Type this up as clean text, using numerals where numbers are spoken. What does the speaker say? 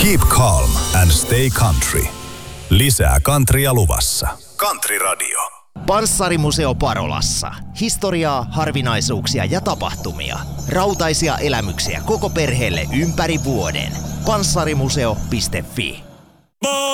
Keep calm and stay country. Lisää countrya luvassa. Country Radio. Panssarimuseo Parolassa. Historiaa, harvinaisuuksia ja tapahtumia. Rautaisia elämyksiä koko perheelle ympäri vuoden. Panssarimuseo.fi